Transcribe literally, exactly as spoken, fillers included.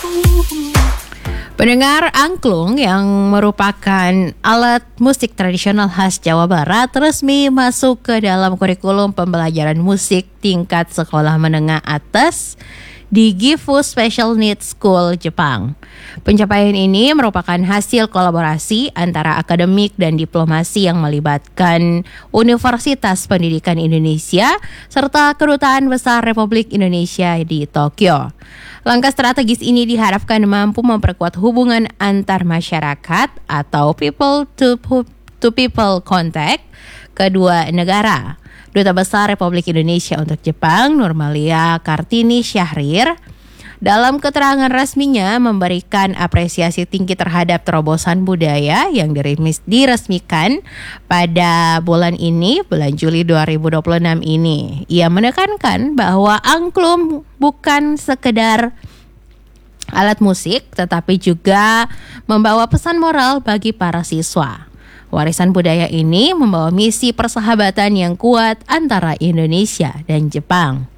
Pendengar, angklung yang merupakan alat musik tradisional khas Jawa Barat resmi masuk ke dalam kurikulum pembelajaran musik tingkat sekolah menengah atas di Gifu Special Needs School, Jepang. Pencapaian ini merupakan hasil kolaborasi antara akademik dan diplomasi yang melibatkan Universitas Pendidikan Indonesia serta Kedutaan Besar Republik Indonesia di Tokyo. Langkah strategis ini diharapkan mampu memperkuat hubungan antar masyarakat atau people to to people contact kedua negara. Duta Besar Republik Indonesia untuk Jepang, Nurmalia Kartini Syahrir, dalam keterangan resminya memberikan apresiasi tinggi terhadap terobosan budaya yang diremis, diresmikan pada bulan ini, bulan Juli dua ribu dua puluh enam ini. Ia menekankan bahwa angklung bukan sekedar alat musik, tetapi juga membawa pesan moral bagi para siswa. Warisan budaya ini membawa misi persahabatan yang kuat antara Indonesia dan Jepang.